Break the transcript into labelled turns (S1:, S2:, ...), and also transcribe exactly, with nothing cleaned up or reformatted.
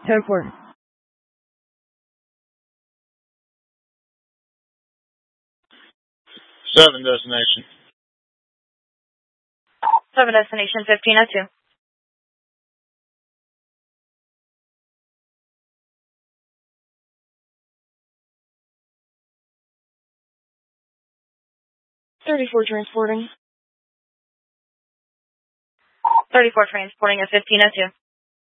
S1: ten four.
S2: Seven destination.
S3: Seven destination, fifteen oh two.
S1: thirty-four transporting.
S3: thirty-four transporting at fifteen oh two.